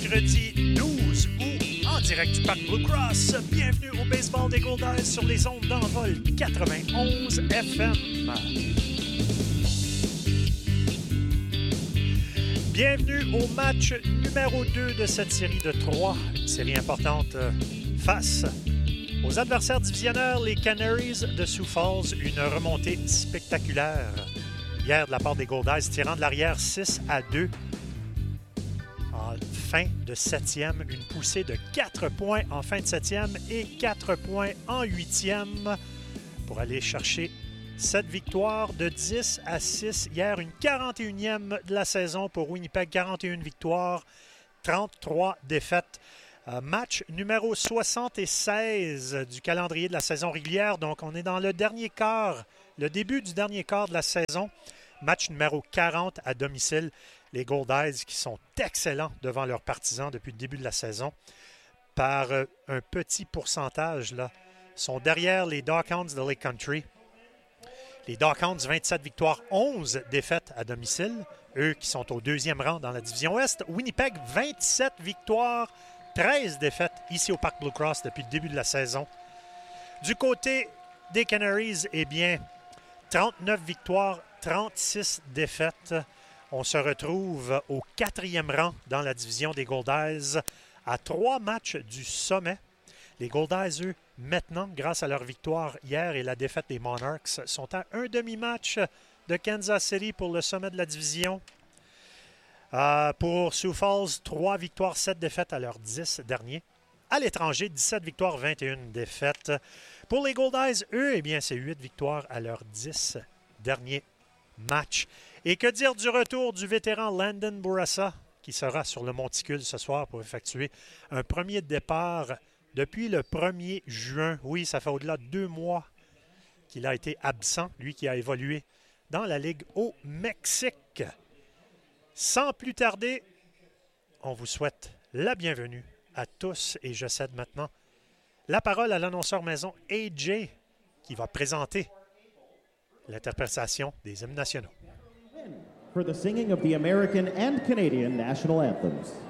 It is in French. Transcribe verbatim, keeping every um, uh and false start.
mercredi douze août, en direct du Parc Blue Cross. Bienvenue au baseball des Goldeyes sur les ondes d'Envol quatre-vingt-onze F M. Bienvenue au match numéro deux de cette série de trois. Une série importante face aux adversaires divisionnaires, les Canaries de Sioux Falls. Une remontée spectaculaire hier de la part des Goldeyes, tirant de l'arrière six à deux. En fin de septième, une poussée de quatre points en fin de septième et quatre points en huitième pour aller chercher cette victoire de dix à six. Hier, une quarante et unième de la saison pour Winnipeg. quarante et une victoires, trente-trois défaites. Euh, match numéro soixante-seize du calendrier de la saison régulière. Donc, on est dans le dernier quart, le début du dernier quart de la saison. Match numéro quarante à domicile. Les Goldeyes qui sont excellents devant leurs partisans depuis le début de la saison. Par euh, un petit pourcentage, là, sont derrière les Dockhounds de Lake Country. Les Dockhounds, vingt-sept victoires, onze défaites à domicile. Eux qui sont au deuxième rang dans la division Ouest. Winnipeg, vingt-sept victoires, treize défaites ici au Parc Blue Cross depuis le début de la saison. Du côté des Canaries, eh bien, trente-neuf victoires, trente-six défaites. On se retrouve au quatrième rang dans la division des Goldeyes à trois matchs du sommet. Les Goldeyes, eux, maintenant, grâce à leur victoire hier et la défaite des Monarchs, sont à un demi-match de Kansas City pour le sommet de la division. Euh, pour Sioux Falls, trois victoires, sept défaites à leurs dix derniers. À l'étranger, dix-sept victoires, vingt et une défaites. Pour les Goldeyes, eux, eh bien, c'est huit victoires à leurs dix derniers matchs. Et que dire du retour du vétéran Landon Bourassa, qui sera sur le monticule ce soir pour effectuer un premier départ depuis le premier juin. Oui, ça fait au-delà de deux mois qu'il a été absent, lui qui a évolué dans la Ligue au Mexique. Sans plus tarder, on vous souhaite la bienvenue à tous et je cède maintenant la parole à l'annonceur maison A J qui va présenter l'interprétation des hymnes nationaux. For the singing of the American and Canadian national anthems.